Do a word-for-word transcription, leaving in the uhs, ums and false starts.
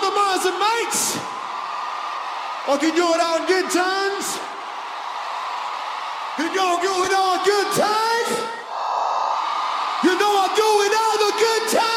the Mars and Mates? Or can you do it on good times? Can y'all do it on good